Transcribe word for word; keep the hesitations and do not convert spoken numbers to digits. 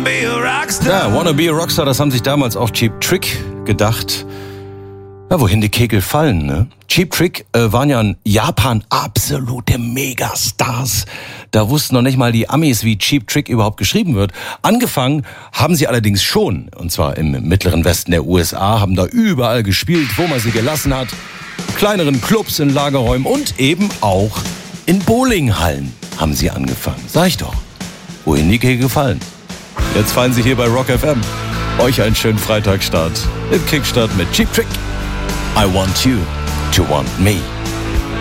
be a rockstar. Ja, Wanna Be a Rockstar, das haben sich damals auch Cheap Trick gedacht. Ja, wohin die Kegel fallen, ne? Cheap Trick äh, waren ja in Japan absolute Megastars. Da wussten noch nicht mal die Amis, wie Cheap Trick überhaupt geschrieben wird. Angefangen haben sie allerdings schon, und zwar im mittleren Westen der U S A, haben da überall gespielt, wo man sie gelassen hat. Kleineren Clubs in Lagerräumen und eben auch in Bowlinghallen haben sie angefangen. Sag ich doch, wohin die Kegel fallen. Jetzt fallen sie hier bei Rock F M. Euch einen schönen Freitagsstart im Kickstart mit Cheap Trick. I want you to want me.